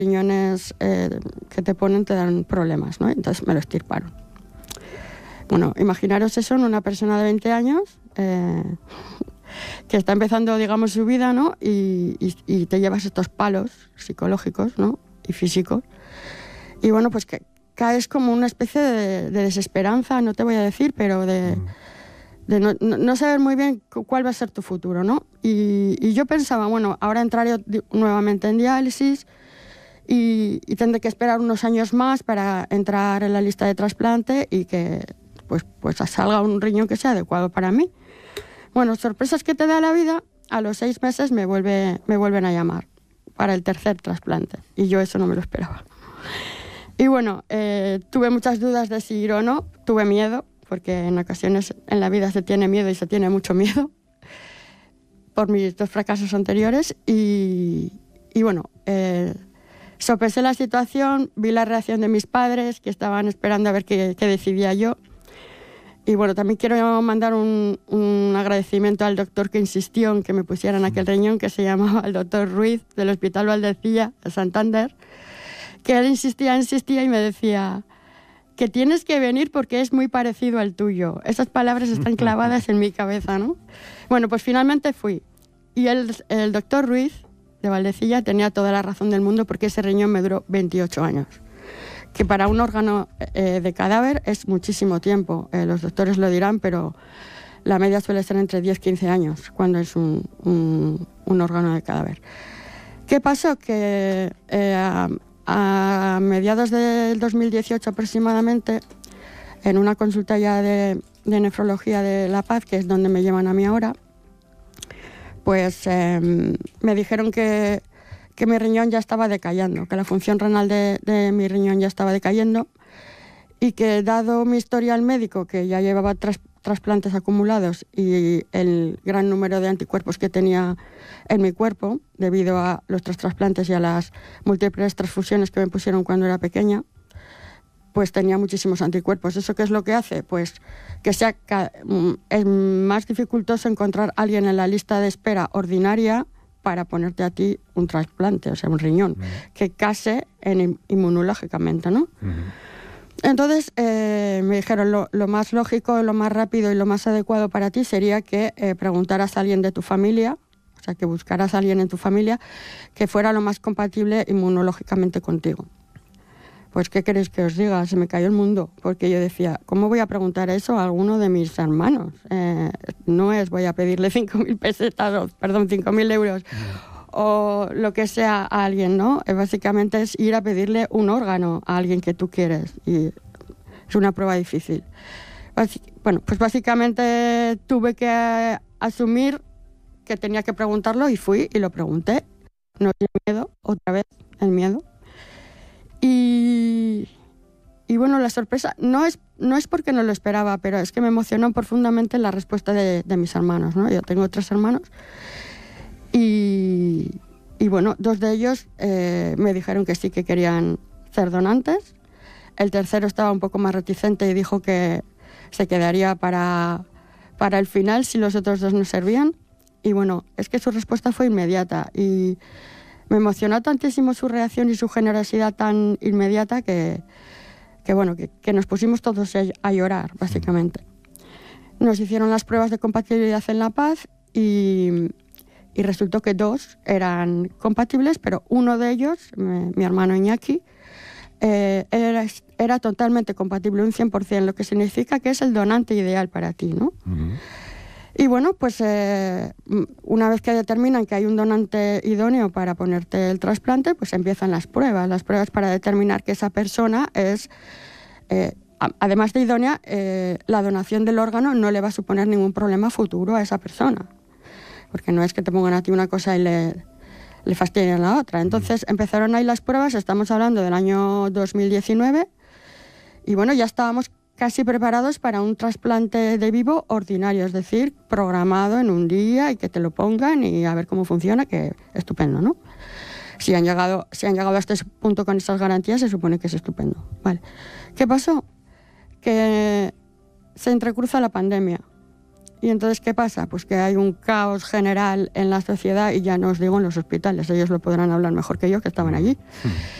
riñones que te ponen te dan problemas, ¿no? Entonces me lo extirparon. Bueno, imaginaros eso en una persona de 20 años que está empezando, digamos, su vida, ¿no? Y te llevas estos palos psicológicos, ¿no? Y físicos. Y bueno, pues que caes como una especie de desesperanza, no te voy a decir, pero de no saber muy bien cuál va a ser tu futuro, ¿no? Y yo pensaba, bueno, ahora entraré nuevamente en diálisis y tendré que esperar unos años más para entrar en la lista de trasplante y que pues salga un riñón que sea adecuado para mí. Bueno, sorpresas que te da la vida, a los 6 meses me vuelven a llamar para el tercer trasplante y yo eso no me lo esperaba. Y bueno, tuve muchas dudas de si ir o no, tuve miedo, porque en ocasiones en la vida se tiene miedo y se tiene mucho miedo por mis 2 fracasos anteriores y bueno, sopesé la situación, vi la reacción de mis padres que estaban esperando a ver qué decidía yo. Y bueno, también quiero mandar un agradecimiento al doctor que insistió en que me pusieran aquel riñón, que se llamaba el doctor Ruiz del Hospital Valdecilla de Santander, que él insistía y me decía que tienes que venir porque es muy parecido al tuyo. Esas palabras están clavadas en mi cabeza, ¿no? Bueno, pues finalmente fui. Y el doctor Ruiz de Valdecilla tenía toda la razón del mundo porque ese riñón me duró 28 años. Que para un órgano de cadáver es muchísimo tiempo. Los doctores lo dirán, pero la media suele ser entre 10-15 años cuando es un órgano de cadáver. ¿Qué pasó? Que a mediados del 2018 aproximadamente, en una consulta ya de nefrología de La Paz, que es donde me llevan a mí ahora, pues me dijeron que mi riñón ya estaba decayendo, que la función renal de mi riñón ya estaba decayendo y que dado mi historial médico, que ya llevaba trasplantes acumulados y el gran número de anticuerpos que tenía en mi cuerpo debido a los 3 trasplantes y a las múltiples transfusiones que me pusieron cuando era pequeña, pues tenía muchísimos anticuerpos. ¿Eso qué es lo que hace? Pues que es más dificultoso encontrar a alguien en la lista de espera ordinaria para ponerte a ti un trasplante, o sea, un riñón, que case inmunológicamente, ¿no? Entonces me dijeron lo más lógico, lo más rápido y lo más adecuado para ti sería que preguntaras a alguien de tu familia, o sea, que buscaras a alguien en tu familia que fuera lo más compatible inmunológicamente contigo. Pues, ¿qué queréis que os diga? Se me cayó el mundo, porque yo decía, ¿cómo voy a preguntar eso a alguno de mis hermanos? No es voy a pedirle 5.000 pesetas, perdón, 5.000 euros o lo que sea a alguien, ¿no? Básicamente es ir a pedirle un órgano a alguien que tú quieres y es una prueba difícil. Bueno, pues básicamente tuve que asumir que tenía que preguntarlo y fui y lo pregunté. No tenía miedo, otra vez el miedo. Y bueno, la sorpresa no es porque no lo esperaba, pero es que me emocionó profundamente la respuesta de mis hermanos, ¿no? Yo tengo 3 hermanos y bueno, 2 de ellos me dijeron que sí, que querían ser donantes. El tercero estaba un poco más reticente y dijo que se quedaría para el final si los otros 2 no servían. Y bueno, es que su respuesta fue inmediata y me emocionó tantísimo su reacción y su generosidad tan inmediata que nos pusimos todos a llorar, básicamente. Nos hicieron las pruebas de compatibilidad en La Paz y resultó que 2 eran compatibles, pero uno de ellos, mi hermano Iñaki, era totalmente compatible, un 100%, lo que significa que es el donante ideal para ti, ¿no? Uh-huh. Y bueno, pues una vez que determinan que hay un donante idóneo para ponerte el trasplante, pues empiezan las pruebas para determinar que esa persona es, además de idónea, la donación del órgano no le va a suponer ningún problema futuro a esa persona, porque no es que te pongan a ti una cosa y le fastidian la otra. Entonces empezaron ahí las pruebas, estamos hablando del año 2019, y bueno, ya estábamos casi preparados para un trasplante de vivo ordinario, es decir, programado en un día y que te lo pongan y a ver cómo funciona, que estupendo, ¿no? Si han llegado a este punto con estas garantías, se supone que es estupendo. Vale. ¿Qué pasó? Que se entrecruza la pandemia y entonces ¿qué pasa? Pues que hay un caos general en la sociedad, y ya no os digo en los hospitales, ellos lo podrán hablar mejor que yo, que estaban allí.